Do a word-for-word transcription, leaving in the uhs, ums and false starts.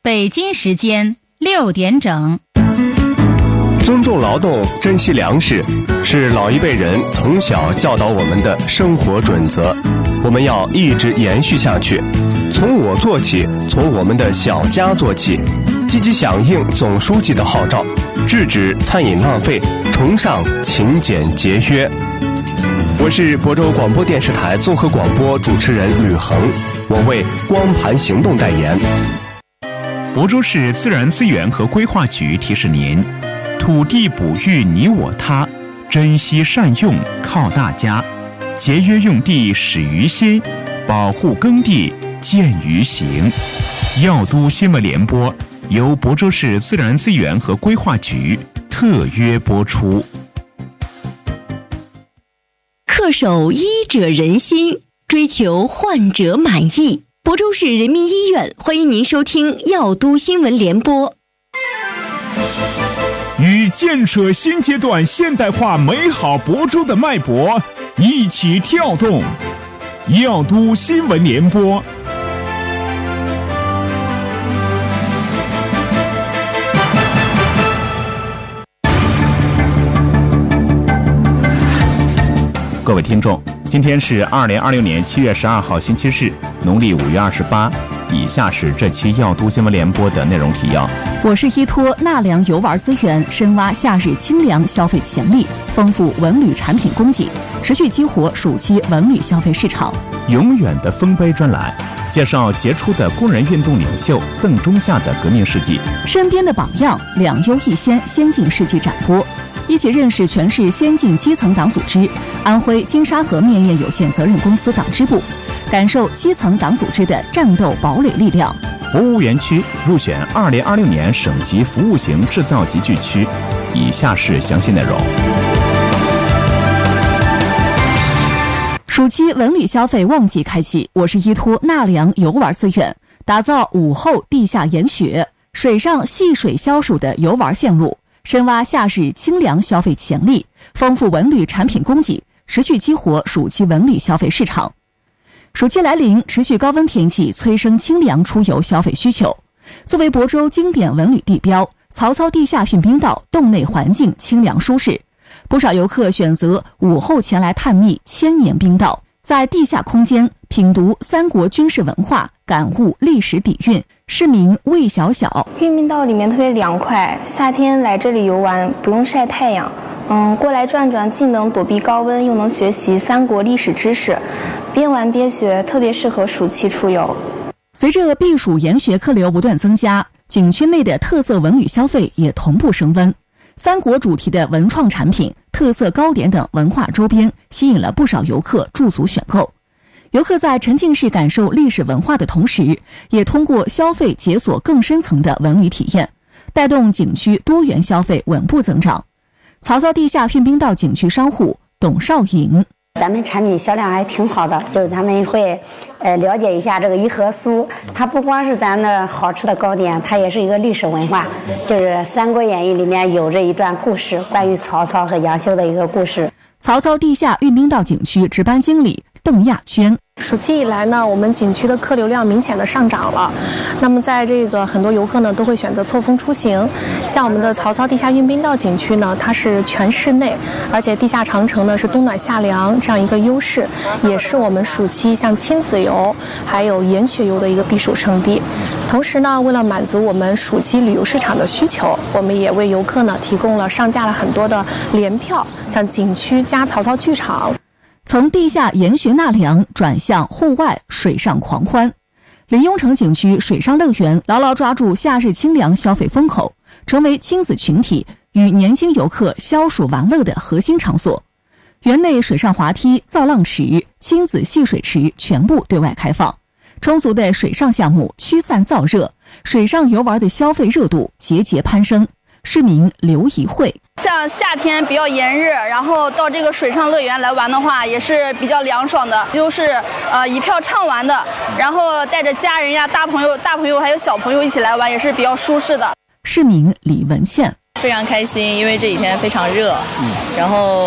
北京时间六点整。 尊重劳动，珍惜粮食，是老一辈人从小教导我们的生活准则，我们要一直延续下去。从我做起，从我们的小家做起，积极响应总书记的号召，制止餐饮浪费，崇尚勤俭节约。我是亳州广播电视台综合广播主持人吕恒，我为光盘行动代言。 亳州市自然资源和规划局提示您：土地哺育你我他，珍惜善用靠大家，节约用地始于心，保护耕地见于行。药都新闻联播由亳州市自然资源和规划局特约播出。 恪守医者仁心，追求患者满意。亳州市人民医院欢迎您收听药都新闻联播。 与建设新阶段现代化美好亳州的脉搏一起跳动，药都新闻联播。各位听众，今天是二零二六年七月十二号星期日，农历五月二十八。以下是这期药都新闻联播的内容提要。 我是依托纳粮游玩资源，深挖夏日清凉消费潜力，丰富文旅产品供给，持续激活暑期文旅消费市场。 永远的丰碑专栏介绍杰出的工人运动领袖邓中夏的革命事迹， 身边的榜样两优一先先进事迹展播，一起认识全市先进基层党组织。安徽金沙河面业有限责任公司党支部，感受基层党组织的战斗堡垒力量。 博物园区入选二零二六年省级服务型制造集聚区。以下是详细内容。 暑期文旅消费旺季开启，我是依托纳粮游玩资源，打造午后地下研学、水上戏水消暑的游玩线路，深挖夏日清凉消费潜力，丰富文旅产品供给，持续激活暑期文旅消费市场。暑期来临，持续高温天气催生清凉出游消费需求。作为亳州经典文旅地标，曹操地下运兵道洞内环境清凉舒适，不少游客选择午后前来探秘千年兵道，在地下空间品读三国军事文化，感悟历史底蕴。市民魏小小： 运兵道里面特别凉快，夏天来这里游玩不用晒太阳，嗯，过来转转，既能躲避高温，又能学习三国历史知识，边玩边学，特别适合暑期出游。 随着避暑研学客流不断增加，景区内的特色文旅消费也同步升温。三国主题的文创产品、特色糕点等文化周边吸引了不少游客驻足选购。游客在沉浸式感受历史文化的同时，也通过消费解锁更深层的文旅体验，带动景区多元消费稳步增长。曹操地下运兵道景区商户董少颖： 咱们产品销量还挺好的，就是他们会呃了解一下这个颐和酥，它不光是咱的好吃的糕点，它也是一个历史文化，就是《三国演义》里面有着一段故事，关于曹操和杨修的一个故事。 曹操地下运兵道景区值班经理邓亚娟： 暑期以来呢，我们景区的客流量明显的上涨了。那么在这个很多游客呢都会选择错峰出行，像我们的曹操地下运兵道景区呢，它是全室内，而且地下长城呢是冬暖夏凉这样一个优势，也是我们暑期像亲子游还有研学游的一个避暑胜地。同时呢，为了满足我们暑期旅游市场的需求，我们也为游客呢提供了上架了很多的联票，像景区加曹操剧场。 从地下研学纳凉转向户外水上狂欢，临雍城景区水上乐园牢牢抓住夏日清凉消费风口，成为亲子群体与年轻游客消暑玩乐的核心场所。园内水上滑梯、造浪池、亲子戏水池全部对外开放，充足的水上项目驱散燥热，水上游玩的消费热度节节攀升。市民刘怡慧： 像夏天比较炎热，然后到这个水上乐园来玩的话，也是比较凉爽的，就是呃一票畅玩的，然后带着家人呀、大朋友、大朋友还有小朋友一起来玩，也是比较舒适的。 市民李文倩： 非常开心，因为这几天非常热，嗯，然后